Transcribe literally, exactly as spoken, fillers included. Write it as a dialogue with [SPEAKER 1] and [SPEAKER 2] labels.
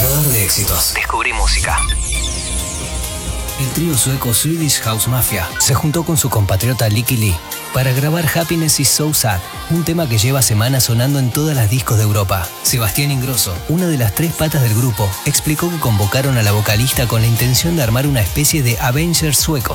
[SPEAKER 1] Radar de éxitos.
[SPEAKER 2] Descubrí música.
[SPEAKER 1] El trío sueco Swedish House Mafia se juntó con su compatriota Licky Lee para grabar Happiness is So Sad, un tema que lleva semanas sonando en todas las discos de Europa. Sebastián Ingrosso, una de las tres patas del grupo, explicó que convocaron a la vocalista con la intención de armar una especie de Avengers sueco.